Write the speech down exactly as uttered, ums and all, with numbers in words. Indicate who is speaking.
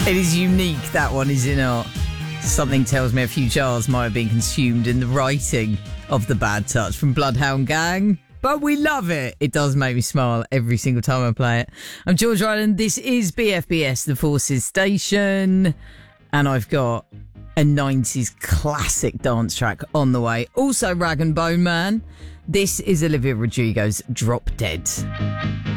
Speaker 1: It is unique, that one, is it not? Something tells me a few jars might have been consumed in the writing of The Bad Touch from Bloodhound Gang. But we love it. It does make me smile every single time I play it. I'm George Ryland. This is B F B S, the Forces Station. And I've got a nineties classic dance track on the way. Also Rag and Bone Man. This is Olivia Rodrigo's Drop Dead.